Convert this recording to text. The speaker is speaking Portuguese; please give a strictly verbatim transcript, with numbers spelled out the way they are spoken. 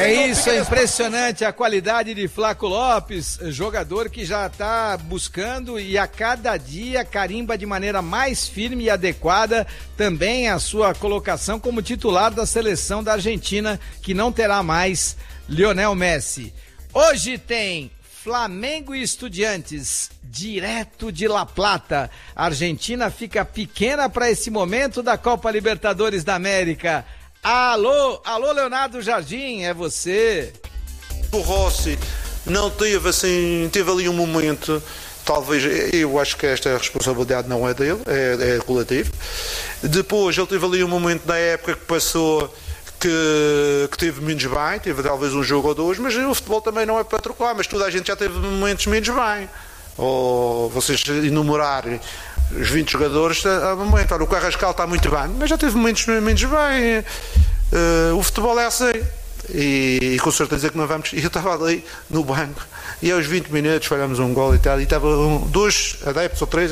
É isso, é impressionante a qualidade de Flaco Lopes, jogador que já está buscando e a cada dia carimba de maneira mais firme e adequada também a sua colocação como titular da seleção da Argentina, que não terá mais Lionel Messi. Hoje tem Flamengo e Estudiantes, direto de La Plata. A Argentina fica pequena para esse momento da Copa Libertadores da América. Alô, alô Leonardo Jardim, é você. O Rossi não teve assim, teve ali um momento, talvez, eu acho que esta responsabilidade não é dele, é, é coletivo. Depois ele teve ali um momento na época que passou que, que teve menos bem, teve talvez um jogo ou dois, mas o futebol também não é para trocar, mas toda a gente já teve momentos menos bem. Ou vocês enumerarem os vinte jogadores, há um momento, olha, o Carrascal está muito bem, mas já teve momentos menos bem. Uh, o futebol é assim. E, e com certeza que não vamos. Eu estava ali no banco e aos vinte minutos falhamos um gol e tal, e estavam dois adeptos ou três